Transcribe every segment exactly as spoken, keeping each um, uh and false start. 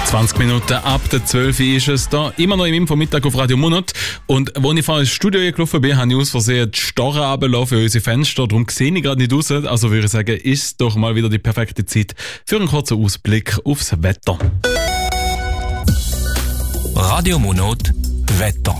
zwanzig Minuten ab der zwölf ist es da. Immer noch im Infomittag auf Radio Monat. Und als ich vorhin ins Studio gelaufen bin, habe ich aus Versehen die Starre runtergelassen für unsere Fenster. Darum sehe ich gerade nicht raus. Also würde ich sagen, ist doch mal wieder die perfekte Zeit für einen kurzen Ausblick aufs Wetter. Radio Monat Wetter.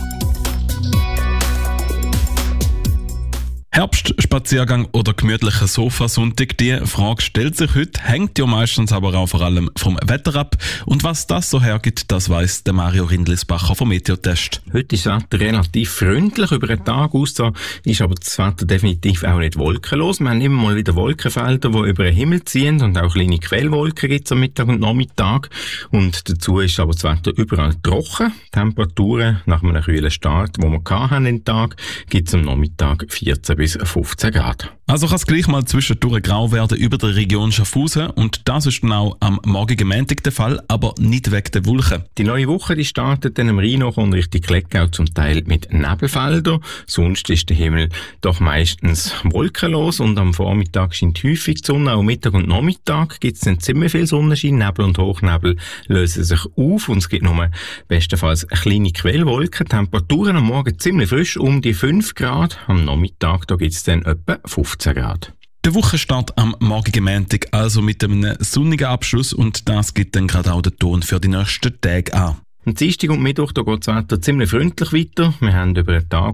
Herbstspaziergang oder gemütlicher Sofasonntag, die Frage stellt sich heute, hängt ja meistens aber auch vor allem vom Wetter ab. Und was das so hergibt, das weiss der Mario Rindlisbacher vom Meteotest. Heute ist das Wetter relativ freundlich über den Tag aus, ist aber das Wetter definitiv auch nicht wolkenlos. Wir haben immer mal wieder Wolkenfelder, die über den Himmel ziehen und auch kleine Quellwolken gibt es am Mittag und Nachmittag. Und dazu ist aber das Wetter überall trocken. Temperaturen nach einem kühlen Start, den wir hatten den Tag, gibt es am Nachmittag vierzehn bis fünfzehn Grad. Also kann es gleich mal zwischendurch grau werden über der Region Schaffhausen und das ist dann auch am morgigen Montag der Fall, aber nicht wegen der Wolken. Die neue Woche die startet dann am Rhein und Richtung Kleckau zum Teil mit Nebelfeldern. Sonst ist der Himmel doch meistens wolkenlos und am Vormittag scheint häufig die Sonne. Auch Mittag und Nachmittag gibt es dann ziemlich viel Sonnenschein. Nebel und Hochnebel lösen sich auf und es gibt nur bestenfalls kleine Quellwolken. Temperaturen am Morgen ziemlich frisch, um die fünf Grad. Am Nachmittag da gibt es dann etwa fünfzehn Grad. Der Wochenstart am morgigen Montag, also mit einem sonnigen Abschluss und das gibt dann gerade auch den Ton für die nächsten Tage an. Am Dienstag und Mittwoch da geht das Wetter ziemlich freundlich weiter. Wir haben über den Tag